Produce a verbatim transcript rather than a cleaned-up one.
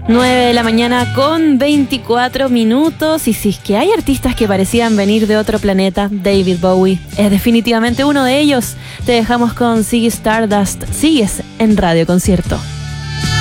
nueve de la mañana con veinticuatro minutos. Y si es que hay artistas que parecían venir de otro planeta, David Bowie es definitivamente uno de ellos. Te dejamos con Ziggy Stardust. Sigues en Radio Concierto.